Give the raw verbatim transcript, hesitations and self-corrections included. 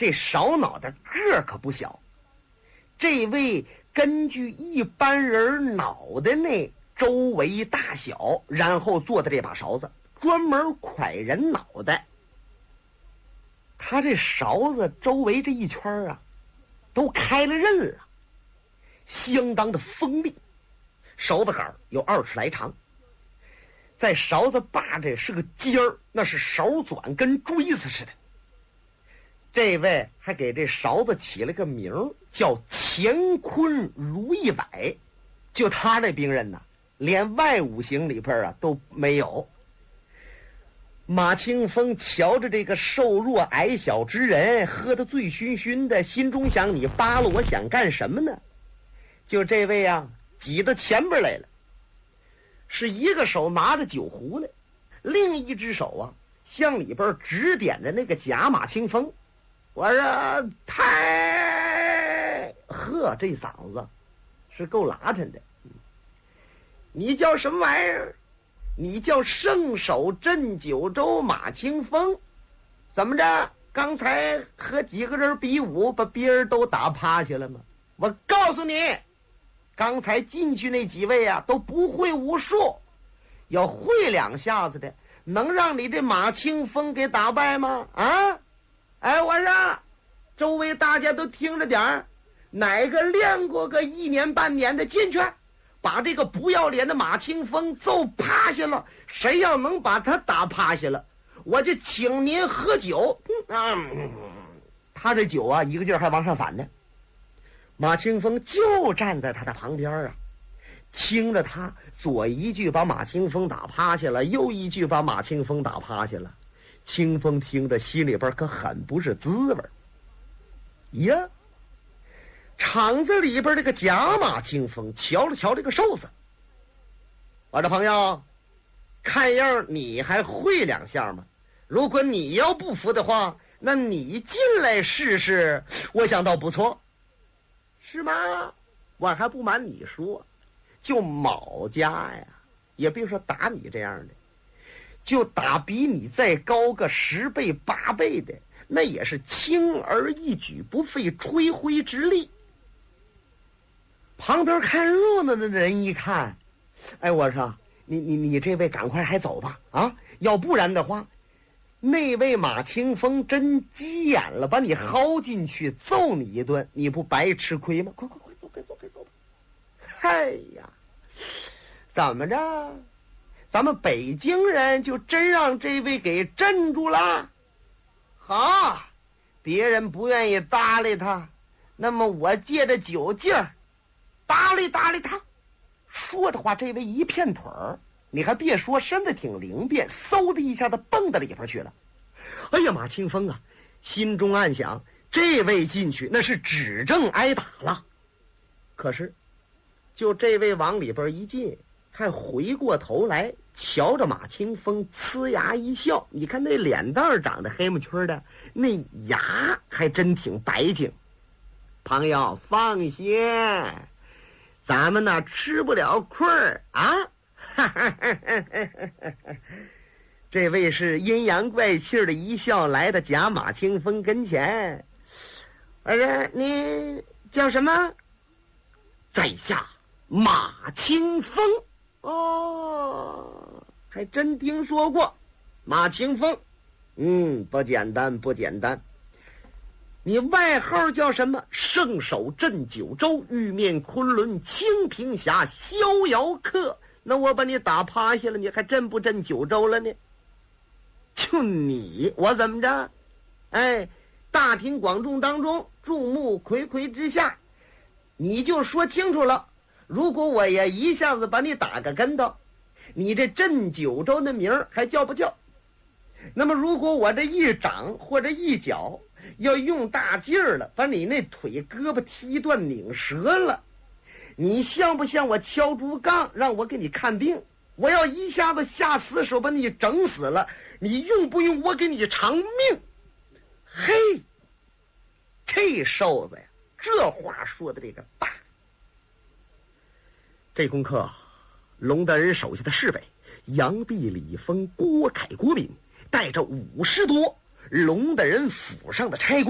这少脑袋个儿可不小，这位根据一般人脑袋那周围大小，然后做的这把勺子，专门蒯人脑袋。他这勺子周围这一圈啊，都开了刃了，相当的锋利，勺子杆有二尺来长，在勺子把这是个尖儿，那是勺钻跟锥子似的。这位还给这勺子起了个名儿，叫乾坤如意崴。就他这兵刃呢，连外五行里边啊都没有。马清风瞧着这个瘦弱矮小之人，喝得醉醺醺的，心中想：你扒了我想干什么呢？就这位啊，挤到前边来了，是一个手拿着酒壶呢，另一只手啊向里边指点着那个假马清风。我说太呵，这嗓子是够拉碜的。你叫什么玩意儿？你叫圣手镇九州马清风，怎么着？刚才和几个人比武，把别人都打趴下了吗？我告诉你，刚才进去那几位啊，都不会武术，要会两下子的，能让你这马清风给打败吗？啊！哎，我说，周围大家都听着点儿，哪个练过个一年半年的进去？把这个不要脸的马清风揍趴下了，谁要能把他打趴下了，我就请您喝酒。嗯，他这酒啊，一个劲儿还往上反呢。马清风就站在他的旁边啊，听着他左一句把马清风打趴下了，右一句把马清风打趴下了。清风听着心里边可很不是滋味呀。场子里边这个假马清风瞧了瞧这个瘦子，我这朋友，看样你还会两下吗？如果你要不服的话，那你进来试试，我想倒不错，是吗？我还不瞒你说，就卯家呀，也别说打你这样的，就打比你再高个十倍八倍的，那也是轻而易举，不费吹灰之力。旁边看热闹的人一看，哎，我说你你你这位赶快还走吧啊！要不然的话，那位马清风真急眼了，把你薅进去揍你一顿，你不白吃亏吗？快快快走，快走，快走吧！哎呀，怎么着？咱们北京人就真让这位给镇住了？好，别人不愿意搭理他，那么我借着酒劲儿搭理搭理他。说的话，这位一片腿儿，你还别说，身子挺灵便，嗖的一下子蹦到里边去了。哎呀，马清风啊，心中暗想，这位进去那是指正挨打了。可是就这位往里边一进，还回过头来瞧着马清风，呲牙一笑。你看那脸蛋长得黑木圈的，那牙还真挺白净。朋友放心，咱们呢吃不了亏儿啊！这位是阴阳怪气的一笑来的假马清风跟前。我说你叫什么？在下马清风。哦，还真听说过马清风。嗯，不简单不简单。你外号叫什么？圣手镇九州，玉面昆仑清平侠，逍遥客。那我把你打趴下了，你还镇不镇九州了呢？就你，我怎么着？哎，大庭广众当中，众目睽睽之下，你就说清楚了。如果我也一下子把你打个跟头，你这镇九州的名儿还叫不叫？那么如果我这一掌或者一脚要用大劲儿了，把你那腿胳膊踢断拧折了，你像不像我敲竹杠让我给你看病？我要一下子下死手把你整死了，你用不用我给你偿命？嘿，这瘦子呀，这话说的这个大。这功课龙德人手下的侍卫杨弼、李丰、郭凯、郭敏带着五十多龙德人府上的差官